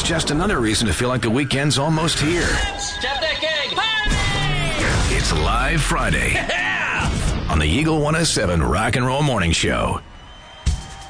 It's just another reason to feel like the weekend's almost here. Step that gang! It's Live Friday on the Eagle 107 Rock and Roll Morning Show.